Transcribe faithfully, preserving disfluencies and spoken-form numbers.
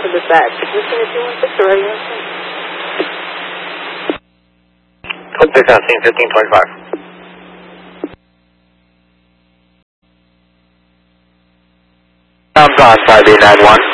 to the back. Position if you want six or ready on scene. Code six on scene, fifteen twenty-five. I'm gone, five eight nine one.